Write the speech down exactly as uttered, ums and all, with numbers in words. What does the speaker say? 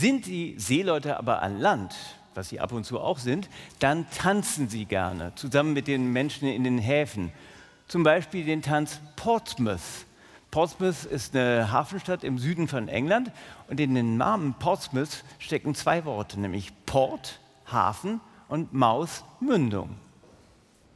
Sind die Seeleute aber an Land, was sie ab und zu auch sind, dann tanzen sie gerne, zusammen mit den Menschen in den Häfen. Zum Beispiel den Tanz Portsmouth. Portsmouth ist eine Hafenstadt im Süden von England und in den Namen Portsmouth stecken zwei Worte, nämlich Port, Hafen und Mouth, Mündung.